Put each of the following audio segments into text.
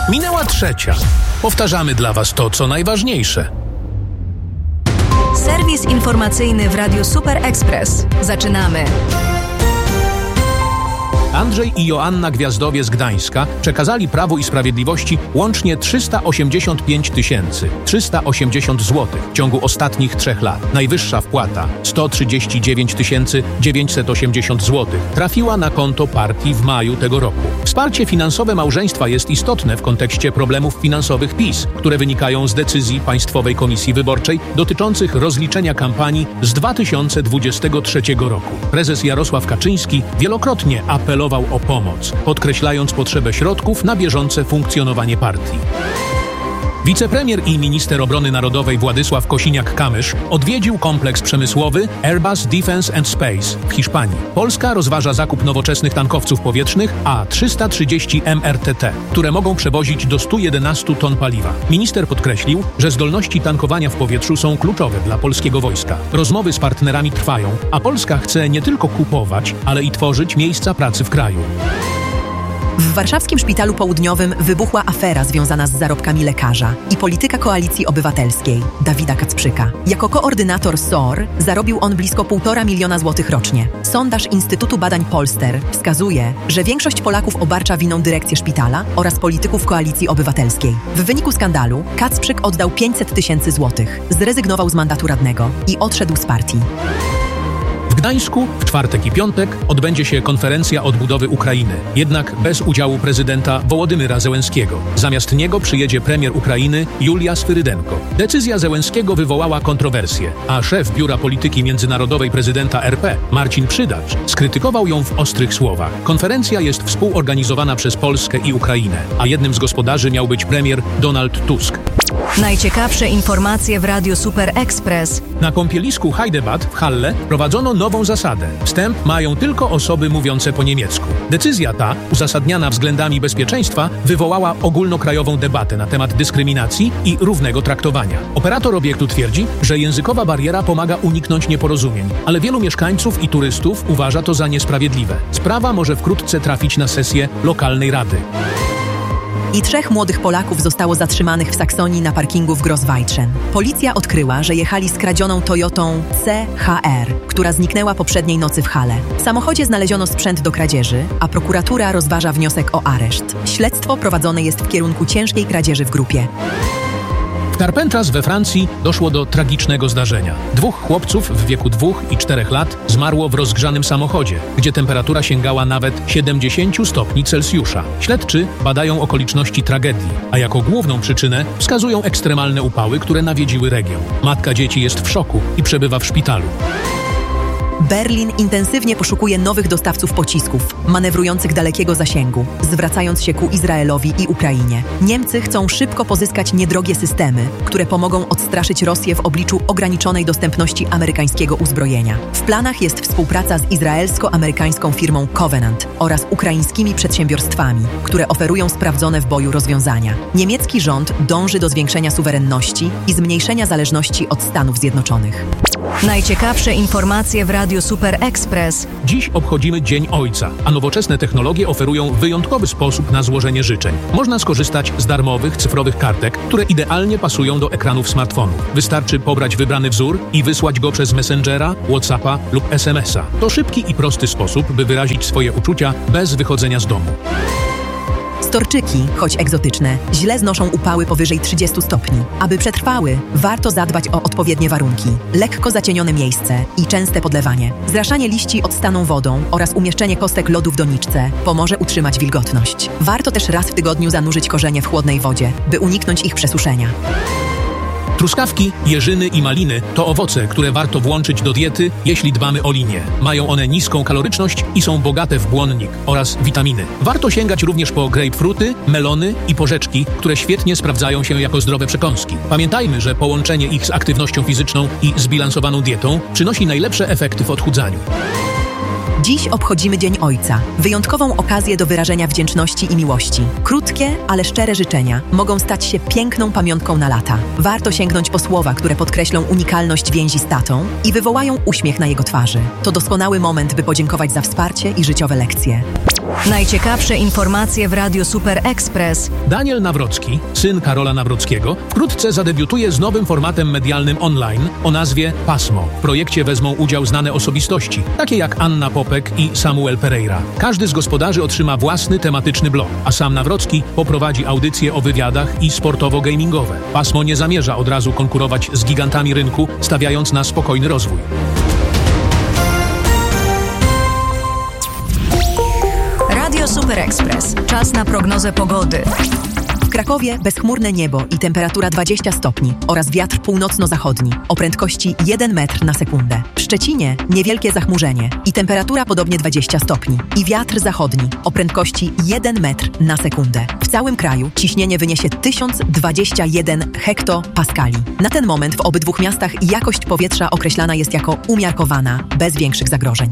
Minęła 3. Powtarzamy dla Was to, co najważniejsze. Serwis informacyjny w Radiu Super Express. Zaczynamy. Andrzej i Joanna Gwiazdowie z Gdańska przekazali Prawu i Sprawiedliwości łącznie 385 380 zł w ciągu ostatnich 3 lat. Najwyższa wpłata, 139 980 zł, trafiła na konto partii w maju tego roku. Wsparcie finansowe małżeństwa jest istotne w kontekście problemów finansowych PiS, które wynikają z decyzji Państwowej Komisji Wyborczej dotyczących rozliczenia kampanii z 2023 roku. Prezes Jarosław Kaczyński wielokrotnie apelował o pomoc, podkreślając potrzebę środków na bieżące funkcjonowanie partii. Wicepremier i minister obrony narodowej Władysław Kosiniak-Kamysz odwiedził kompleks przemysłowy Airbus Defence and Space w Hiszpanii. Polska rozważa zakup nowoczesnych tankowców powietrznych A330 MRTT, które mogą przewozić do 111 ton paliwa. Minister podkreślił, że zdolności tankowania w powietrzu są kluczowe dla polskiego wojska. Rozmowy z partnerami trwają, a Polska chce nie tylko kupować, ale i tworzyć miejsca pracy w kraju. W warszawskim Szpitalu Południowym wybuchła afera związana z zarobkami lekarza i polityka Koalicji Obywatelskiej Dawida Kacprzyka. Jako koordynator SOR zarobił on blisko 1,5 miliona złotych rocznie. Sondaż Instytutu Badań Polster wskazuje, że większość Polaków obarcza winą dyrekcję szpitala oraz polityków Koalicji Obywatelskiej. W wyniku skandalu Kacprzyk oddał 500 000 złotych, zrezygnował z mandatu radnego i odszedł z partii. W Gdańsku w czwartek i piątek odbędzie się konferencja odbudowy Ukrainy, jednak bez udziału prezydenta Wołodymyra Zełenskiego. Zamiast niego przyjedzie premier Ukrainy Julia Swyrydenko. Decyzja Zełenskiego wywołała kontrowersje, a szef Biura Polityki Międzynarodowej prezydenta RP Marcin Przydacz skrytykował ją w ostrych słowach. Konferencja jest współorganizowana przez Polskę i Ukrainę, a jednym z gospodarzy miał być premier Donald Tusk. Najciekawsze informacje w Radiu Super Express. Na kąpielisku Heidebad w Halle wprowadzono nową zasadę. Wstęp mają tylko osoby mówiące po niemiecku. Decyzja ta, uzasadniana względami bezpieczeństwa, wywołała ogólnokrajową debatę na temat dyskryminacji i równego traktowania. Operator obiektu twierdzi, że językowa bariera pomaga uniknąć nieporozumień, ale wielu mieszkańców i turystów uważa to za niesprawiedliwe. Sprawa może wkrótce trafić na sesję lokalnej rady. I 3 młodych Polaków zostało zatrzymanych w Saksonii na parkingu w Grossweitschen. Policja odkryła, że jechali skradzioną Toyotą CHR, która zniknęła poprzedniej nocy w Halle. W samochodzie znaleziono sprzęt do kradzieży, a prokuratura rozważa wniosek o areszt. Śledztwo prowadzone jest w kierunku ciężkiej kradzieży w grupie. W Carpentras we Francji doszło do tragicznego zdarzenia. 2 chłopców w wieku 2 i 4 lat zmarło w rozgrzanym samochodzie, gdzie temperatura sięgała nawet 70 stopni Celsjusza. Śledczy badają okoliczności tragedii, a jako główną przyczynę wskazują ekstremalne upały, które nawiedziły region. Matka dzieci jest w szoku i przebywa w szpitalu. Berlin intensywnie poszukuje nowych dostawców pocisków, manewrujących dalekiego zasięgu, zwracając się ku Izraelowi i Ukrainie. Niemcy chcą szybko pozyskać niedrogie systemy, które pomogą odstraszyć Rosję w obliczu ograniczonej dostępności amerykańskiego uzbrojenia. W planach jest współpraca z izraelsko-amerykańską firmą Covenant oraz ukraińskimi przedsiębiorstwami, które oferują sprawdzone w boju rozwiązania. Niemiecki rząd dąży do zwiększenia suwerenności i zmniejszenia zależności od Stanów Zjednoczonych. Najciekawsze informacje w Radiu Super Express. Dziś obchodzimy Dzień Ojca, a nowoczesne technologie oferują wyjątkowy sposób na złożenie życzeń. Można skorzystać z darmowych, cyfrowych kartek, które idealnie pasują do ekranów smartfonu. Wystarczy pobrać wybrany wzór i wysłać go przez Messengera, WhatsAppa lub SMS-a. To szybki i prosty sposób, by wyrazić swoje uczucia bez wychodzenia z domu. Storczyki, choć egzotyczne, źle znoszą upały powyżej 30 stopni. Aby przetrwały, warto zadbać o odpowiednie warunki, lekko zacienione miejsce i częste podlewanie. Zraszanie liści odstaną wodą oraz umieszczenie kostek lodu w doniczce pomoże utrzymać wilgotność. Warto też raz w tygodniu zanurzyć korzenie w chłodnej wodzie, by uniknąć ich przesuszenia. Truskawki, jeżyny i maliny to owoce, które warto włączyć do diety, jeśli dbamy o linię. Mają one niską kaloryczność i są bogate w błonnik oraz witaminy. Warto sięgać również po grapefruity, melony i porzeczki, które świetnie sprawdzają się jako zdrowe przekąski. Pamiętajmy, że połączenie ich z aktywnością fizyczną i zbilansowaną dietą przynosi najlepsze efekty w odchudzaniu. Dziś obchodzimy Dzień Ojca. Wyjątkową okazję do wyrażenia wdzięczności i miłości. Krótkie, ale szczere życzenia mogą stać się piękną pamiątką na lata. Warto sięgnąć po słowa, które podkreślą unikalność więzi z tatą i wywołają uśmiech na jego twarzy. To doskonały moment, by podziękować za wsparcie i życiowe lekcje. Najciekawsze informacje w Radiu Super Express. Daniel Nawrocki, syn Karola Nawrockiego, wkrótce zadebiutuje z nowym formatem medialnym online o nazwie Pasmo. W projekcie wezmą udział znane osobistości, takie jak Anna Popek i Samuel Pereira. Każdy z gospodarzy otrzyma własny tematyczny blok, a sam Nawrocki poprowadzi audycje o wywiadach i sportowo-gamingowe. Pasmo nie zamierza od razu konkurować z gigantami rynku, stawiając na spokojny rozwój. Radio Super Express. Czas na prognozę pogody. W Krakowie bezchmurne niebo i temperatura 20 stopni oraz wiatr północno-zachodni o prędkości 1 metr na sekundę. W Szczecinie niewielkie zachmurzenie i temperatura podobnie 20 stopni i wiatr zachodni o prędkości 1 metr na sekundę. W całym kraju ciśnienie wyniesie 1021 hektopaskali. Na ten moment w obydwu miastach jakość powietrza określana jest jako umiarkowana, bez większych zagrożeń.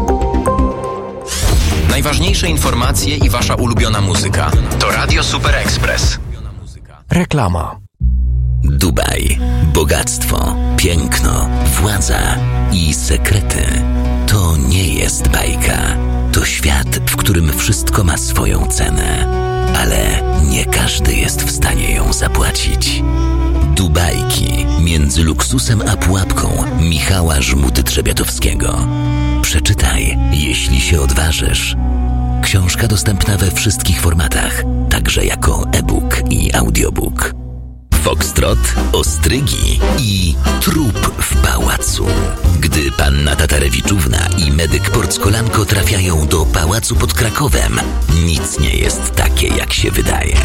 Najważniejsze informacje i wasza ulubiona muzyka. To Radio Super Express. Reklama. Dubaj. Bogactwo, piękno, władza i sekrety. To nie jest bajka. To świat, w którym wszystko ma swoją cenę. Ale nie każdy jest w stanie ją zapłacić. Dubajki między luksusem a pułapką Michała Żmudy-Trzebiatowskiego. Przeczytaj, jeśli się odważysz. Książka dostępna we wszystkich formatach, także jako e-book i audiobook. Foxtrot, ostrygi i trup w pałacu. Gdy panna Tatarewiczówna i medyk Porckolanko trafiają do pałacu pod Krakowem, nic nie jest takie, jak się wydaje.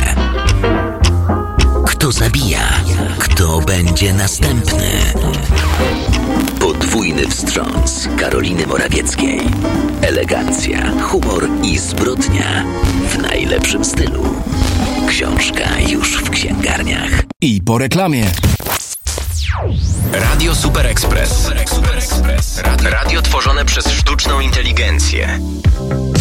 Kto zabija? Kto będzie następny? Podwójny wstrząs Karoliny Morawieckiej. Elegancja, humor i zbrodnia w najlepszym stylu. Książka już w księgarniach. I po reklamie. Radio Super Express. Radio tworzone przez sztuczną inteligencję.